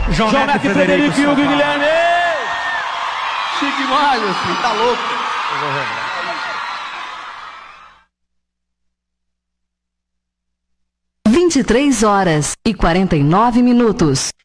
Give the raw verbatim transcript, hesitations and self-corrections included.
João, João Neto, Frederico, Frederico e o Guilherme. Chique demais, meu filho, tá louco. vinte e três horas e quarenta e nove minutos.